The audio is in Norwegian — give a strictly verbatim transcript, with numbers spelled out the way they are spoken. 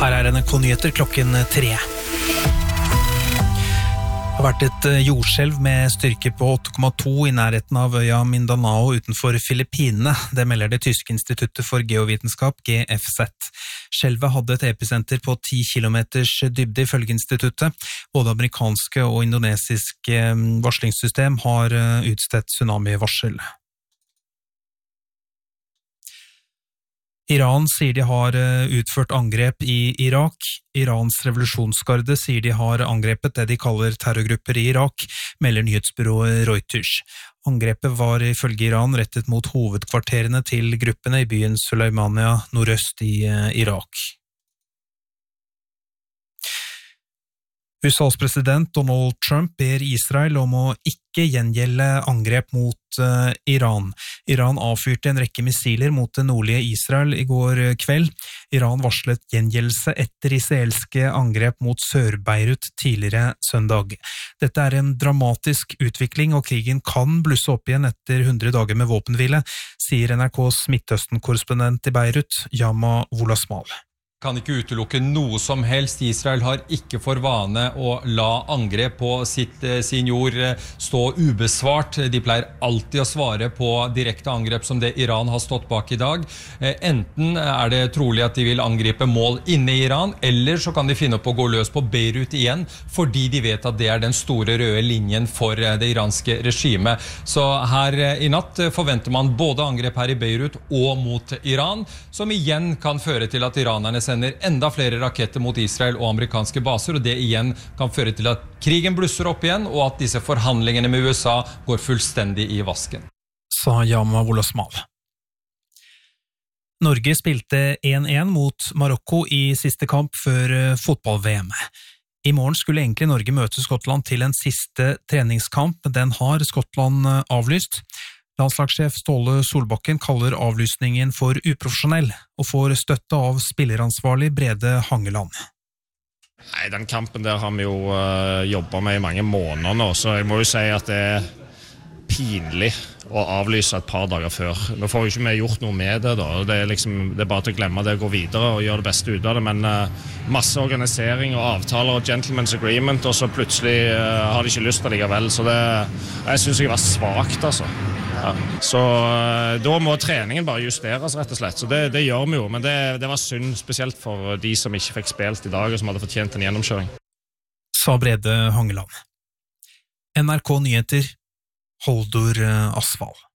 Her er N R K-nyheter klokken tre. Det har vært et jordskjelv med styrke på åtte komma to i nærheten av øya Mindanao utenfor Filippinene. Det melder det tyske instituttet for geovitenskap, G F Z. Skjelvet hadde et episenter på ti kilometers dybde ifølge instituttet. Både amerikanske og indonesiske varslingssystem har utstedt tsunami-varsel. Iran sier de har utført angrep i Irak. Irans revolusjonsgarde sier de har angrepet det de kaller terrorgrupper i Irak, melder nyhetsbyrået Reuters. Angrepet var ifølge Iran rettet mot hovedkvarterene til gruppene i byen Suleimania nordøst i Irak. U S A's president Donald Trump ber Israel om å ikke gjengjelde angrep mot uh, Iran. Iran avfyrte en rekke missiler mot det nordlige Israel i går kveld. Iran varslet gjengjeldelse etter israelske angrep mot Sør-Beirut tidligere søndag. Dette er en dramatisk utvikling, og krigen kan blusse opp igjen etter hundre dager med våpenhvile, sier N R K's Midtøsten-korrespondent i Beirut, Yama Wolasmal. Kan ikke utelukke noe som helst. Israel har ikke for vane å la angrep på sitt, sin jord stå ubesvart. De pleier alltid å svare på direkte angrep som det Iran har stått bak i dag. Enten er det trolig at de vil angripe mål inne i Iran, eller så kan de finne opp å gå løs på Beirut igjen, fordi de vet at det er den store røde linjen for det iranske regimet. Så her i natt forventer man både angrep her i Beirut og mot Iran, som igjen kan føre til at iranerne sender enda flere raketter mot Israel og amerikanske baser, og det igjen kan føre til at krigen blusser opp igjen, og at disse forhandlingene med U S A går fullstendig i vasken. Sa Yama Wolasmal. Norge spilte én én mot Marokko i siste kamp før fotball-V M. I morgen skulle egentlig Norge møte Skottland til en siste treningskamp, men den har Skottland avlyst. Landslagssjef Ståle Solbakken kaller avlysningen for uprofesjonell og får støtte av spilleransvarlig Brede Hangeland. Nei, den kampen der har vi jo uh, jobbet med i mange måneder nå, så jeg må jo si at det er pinlig å avlyse et par dager før. Nå får jo ikke vi gjort noe med det da, det er, liksom, det er bare til å glemme det, gå videre og gjøre det beste ut av det, men uh, masse organisering og avtaler og gentleman's agreement, og så plutselig uh, har de ikke lyst til det likevel, så det, jeg synes jeg var svagt altså. Ja. Så uh, da må treningen bare justeres rett og slett, så det, det gjør vi jo, men det, det var synd spesielt for de som ikke fikk spilt i dag og som hadde fortjent en gjennomkjøring. Sa Brede Hangeland. N R K Nyheter, Holdur Asfall.